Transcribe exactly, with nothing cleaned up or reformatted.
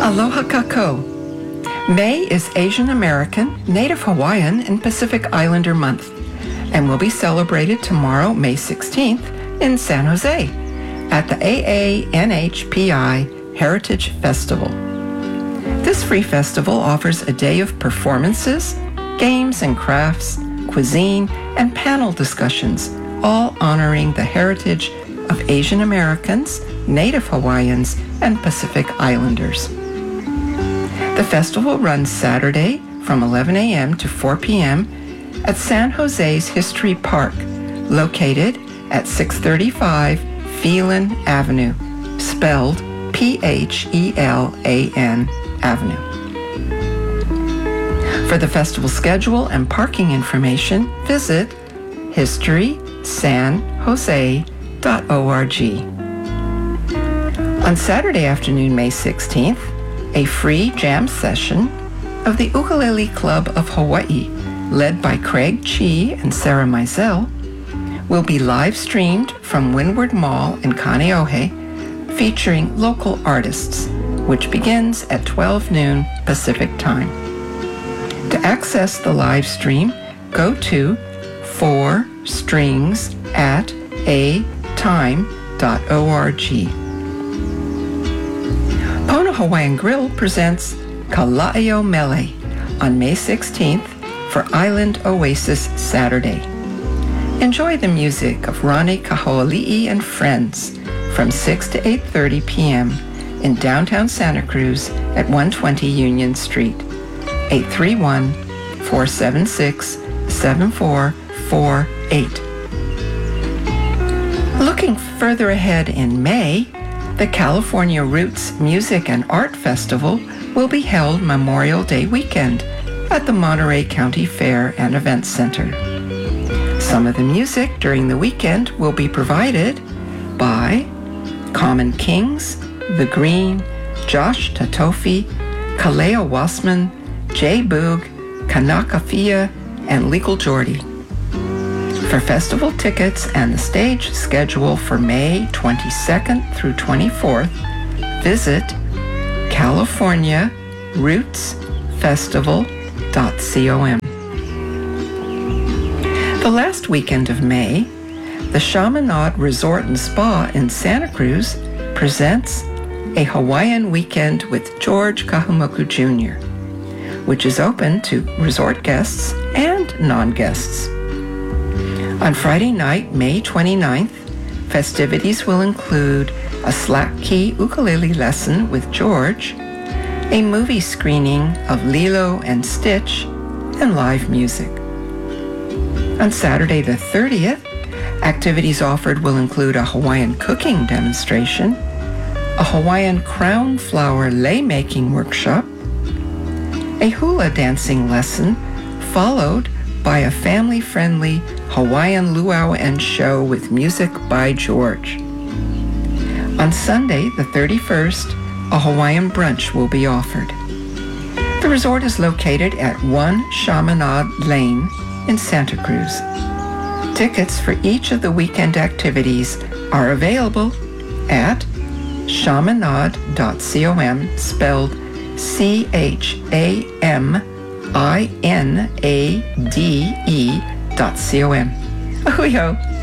Aloha Kako. May is Asian American, Native Hawaiian, and Pacific Islander Month and will be celebrated tomorrow, May sixteenth, in San Jose at the A A N H P I Heritage Festival. This free festival offers a day of performances, games and crafts, cuisine, and panel discussions, all honoring the heritage of Asian Americans, Native Hawaiians, and Pacific Islanders. The festival runs Saturday from eleven a.m. to four p.m. at San Jose's History Park, located at six thirty-five Phelan Avenue, spelled P H E L A N Avenue. For the festival schedule and parking information, visit history san jose dot org. On Saturday afternoon, May sixteenth, a free jam session of the Ukulele Club of Hawaii, led by Craig Chi and Sarah Mizell, will be live streamed from Windward Mall in Kaneohe, featuring local artists, which begins at twelve noon Pacific Time. To access the live stream, go to four strings at a time dot org. Pono Hawaiian Grill presents Kala'io Mele on May sixteenth for Island Oasis Saturday. Enjoy the music of Ronnie Kahoali'i and friends from six to eight thirty p.m. in downtown Santa Cruz at one twenty Union Street, eight three one, four seven six, seven four four eight. Looking further ahead in May, the California Roots Music and Art Festival will be held Memorial Day weekend at the Monterey County Fair and Events Center. Some of the music during the weekend will be provided by Common Kings, The Green, Josh Tatofi, Kalea Wassman, Jay Boog, Kanaka Fia, and Legal Jordy. For festival tickets and the stage schedule for May twenty-second through twenty-fourth, visit california roots festival dot com. The last weekend of May, the Chaminade Resort and Spa in Santa Cruz presents a Hawaiian weekend with George Kahumoku Junior, which is open to resort guests and non-guests. On Friday night, May twenty-ninth, festivities will include a slack key ukulele lesson with George, a movie screening of Lilo and Stitch, and live music. On Saturday the thirtieth, activities offered will include a Hawaiian cooking demonstration, a Hawaiian crown flower lei making workshop, a hula dancing lesson, followed by a family-friendly Hawaiian luau and show with music by George. On Sunday, the thirty-first, a Hawaiian brunch will be offered. The resort is located at one Chaminade Lane in Santa Cruz. Tickets for each of the weekend activities are available at chaminade dot com, spelled C H A M I N A D E dot C O M. Ahuiho!